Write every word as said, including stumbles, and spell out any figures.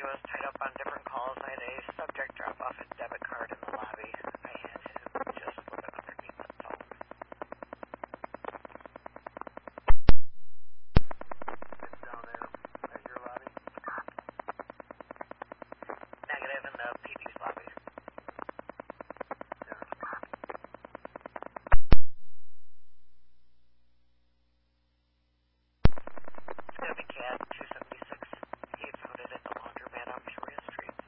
was tied up on different calls. I had a subject drop off a debit card in the lobby.